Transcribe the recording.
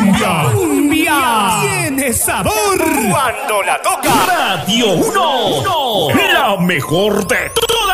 Cumbia tiene sabor cuando la toca Radio 1, la mejor de todas.